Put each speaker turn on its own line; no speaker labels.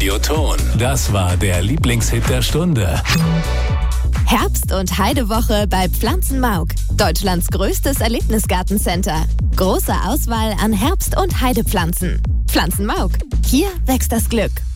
Radioton. Das war der Lieblingshit der Stunde.
Herbst- und Heidewoche bei Pflanzenmauk. Deutschlands größtes Erlebnisgartencenter. Große Auswahl an Herbst- und Heidepflanzen. Pflanzenmauk. Hier wächst das Glück.